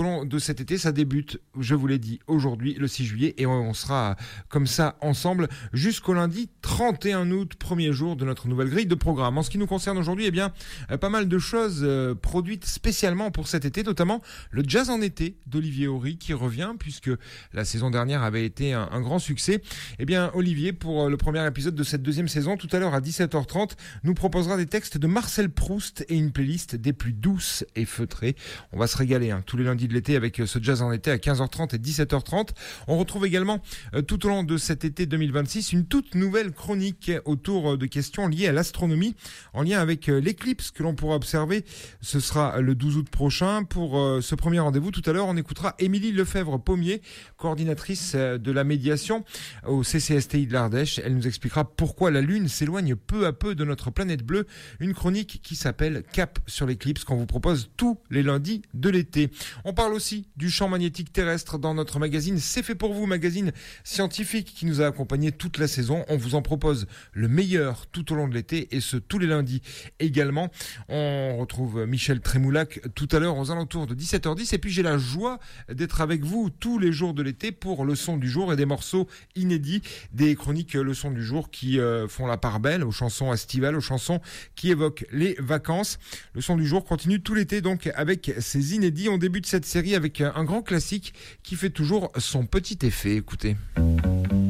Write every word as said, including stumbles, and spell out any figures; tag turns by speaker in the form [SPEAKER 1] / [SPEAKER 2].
[SPEAKER 1] de cet été, ça débute, je vous l'ai dit, aujourd'hui, le six juillet, et on sera comme ça ensemble jusqu'au lundi trente et un août, premier jour de notre nouvelle grille de programme. En ce qui nous concerne aujourd'hui, eh bien, pas mal de choses euh, produites spécialement pour cet été, notamment le Jazz en été d'Olivier Horry qui revient, puisque la saison dernière avait été un, un grand succès. Eh bien, Olivier, pour le premier épisode de cette deuxième saison, tout à l'heure à dix-sept heures trente, nous proposera des textes de Marcel Proust et une playlist des plus douces et feutrées. On va se régaler hein, tous les lundis de l'été avec ce Jazz en été à quinze heures trente et dix-sept heures trente. On retrouve également euh, tout au long de cet été deux mille vingt-six une toute nouvelle chronique autour de questions liées à l'astronomie en lien avec euh, l'éclipse que l'on pourra observer. Ce sera le douze août prochain. Pour euh, ce premier rendez-vous, tout à l'heure, on écoutera Émilie Lefebvre-Pommier, coordinatrice euh, de la médiation au C C S T I de l'Ardèche. Elle nous expliquera pourquoi la Lune s'éloigne peu à peu de notre planète bleue. Une chronique qui s'appelle Cap sur l'éclipse qu'on vous propose tous les lundis de l'été. On parle aussi du champ magnétique terrestre dans notre magazine C'est fait pour vous, magazine scientifique qui nous a accompagnés toute la saison. On vous en propose le meilleur tout au long de l'été et ce tous les lundis également. On retrouve Michel Trémoulac tout à l'heure aux alentours de dix-sept heures dix et puis j'ai la joie d'être avec vous tous les jours de l'été pour le son du jour et des morceaux inédits, des chroniques le son du jour qui euh, font la part belle aux chansons estivales, aux chansons qui évoquent les vacances. Le son du jour continue tout l'été donc avec ces inédits. On débute cette série avec un grand classique qui fait toujours son petit effet. Écoutez.